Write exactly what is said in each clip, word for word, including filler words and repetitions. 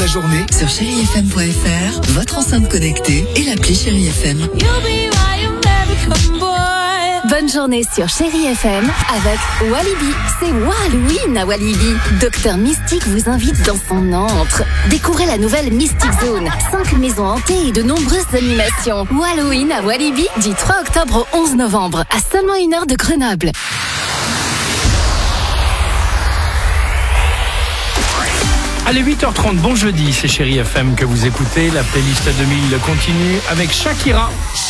la journée sur chéri f m point f r, votre enceinte connectée et l'appli Chéri F M. Bonne journée sur Chéri F M avec Walibi. C'est Halloween à Walibi. Docteur Mystique vous invite dans son antre. Découvrez la nouvelle Mystic Zone. cinq maisons hantées et de nombreuses animations. Halloween à Walibi du trois octobre au onze novembre, à seulement une heure de Grenoble. Allez, huit heures trente, bon jeudi, c'est Chéri F M que vous écoutez. La playlist deux mille continue avec Shakira.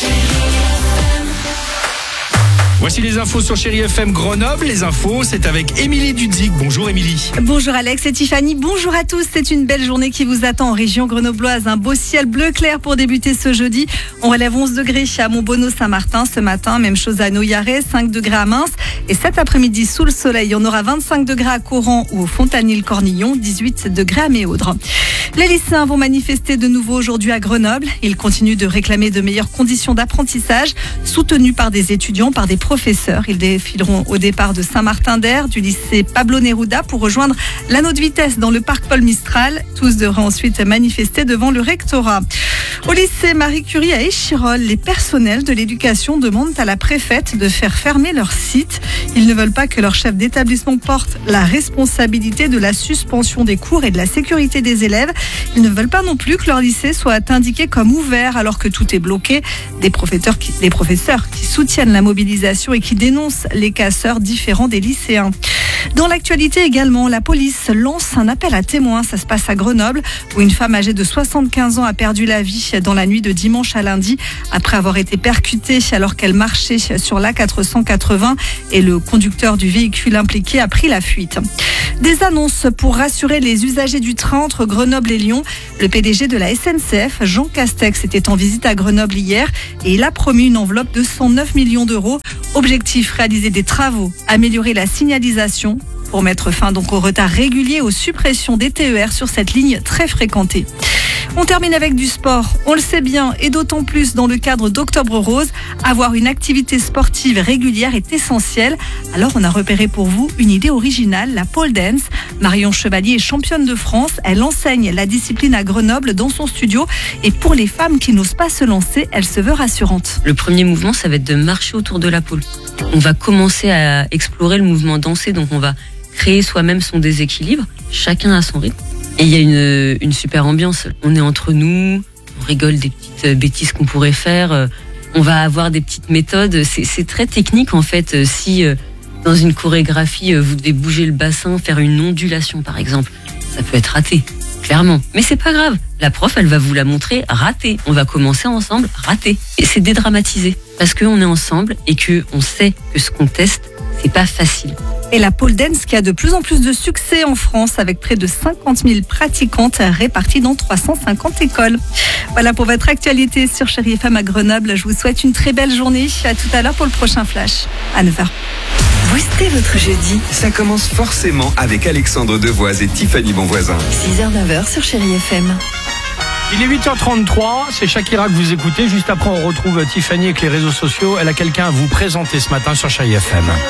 Voici les infos sur Chéri F M Grenoble. Les infos, c'est avec Émilie Dudzik. Bonjour Émilie. Bonjour Alex et Tiffany. Bonjour à tous. C'est une belle journée qui vous attend en région grenobloise. Un beau ciel bleu clair pour débuter ce jeudi. On relève onze degrés à Montbonneau-Saint-Martin ce matin. Même chose à Noyaret, cinq degrés à Mince. Et cet après-midi, sous le soleil, on aura vingt-cinq degrés à Coran ou au Fontanil-Cornillon, dix-huit degrés à Méaudre. Les lycéens vont manifester de nouveau aujourd'hui à Grenoble. Ils continuent de réclamer de meilleures conditions d'apprentissage, soutenus par des étudiants, par des professeurs. Ils défileront au départ de Saint-Martin-d'Air, du lycée Pablo Neruda, pour rejoindre l'anneau de vitesse dans le parc Paul Mistral. Tous devraient ensuite manifester devant le rectorat. Au lycée Marie Curie à Échirolles, les personnels de l'éducation demandent à la préfète de faire fermer leur site. Ils ne veulent pas que leur chef d'établissement porte la responsabilité de la suspension des cours et de la sécurité des élèves. Ils ne veulent pas non plus que leur lycée soit indiqué comme ouvert alors que tout est bloqué. Des professeurs qui, des professeurs qui soutiennent la mobilisation et qui dénoncent les casseurs différents des lycéens. Dans l'actualité également, la police lance un appel à témoins. Ça se passe à Grenoble, où une femme âgée de soixante-quinze ans a perdu la vie dans la nuit de dimanche à lundi après avoir été percutée alors qu'elle marchait sur l'A quatre cent quatre-vingts et le conducteur du véhicule impliqué a pris la fuite. Des annonces pour rassurer les usagers du train entre Grenoble et Lyon. Le P D G de la S N C F, Jean Castex, était en visite à Grenoble hier et il a promis une enveloppe de cent neuf millions d'euros. Objectif, réaliser des travaux, améliorer la signalisation pour mettre fin donc au retard régulier, aux suppressions des T E R sur cette ligne très fréquentée. On termine avec du sport. On le sait bien, et d'autant plus dans le cadre d'Octobre Rose, avoir une activité sportive régulière est essentiel. Alors on a repéré pour vous une idée originale, la pole dance. Marion Chevalier est championne de France. Elle enseigne la discipline à Grenoble dans son studio. Et pour les femmes qui n'osent pas se lancer, elle se veut rassurante. Le premier mouvement, ça va être de marcher autour de la pole. On va commencer à explorer le mouvement dansé, donc on va créer soi-même son déséquilibre, chacun à son rythme. Et il y a une, une super ambiance. On est entre nous, on rigole des petites bêtises qu'on pourrait faire. On va avoir des petites méthodes. C'est, c'est très technique en fait. Si dans une chorégraphie, vous devez bouger le bassin, faire une ondulation par exemple, ça peut être raté, clairement. Mais c'est pas grave. La prof, elle va vous la montrer raté. On va commencer ensemble, raté. Et c'est dédramatisé parce qu'on est ensemble et qu'on sait que ce qu'on teste, c'est pas facile. Et la pole dance qui a de plus en plus de succès en France avec près de cinquante mille pratiquantes réparties dans trois cent cinquante écoles. Voilà pour votre actualité sur Chéri F M à Grenoble. Je vous souhaite une très belle journée. À tout à l'heure pour le prochain Flash à neuf heures. Boostez votre jeudi. Ça commence forcément avec Alexandre Devoise et Tiffany Bonvoisin. six heures neuf heures sur Chéri F M. Il est huit heures trente-trois, c'est Shakira que vous écoutez. Juste après, on retrouve Tiffany avec les réseaux sociaux. Elle a quelqu'un à vous présenter ce matin sur Chéri F M.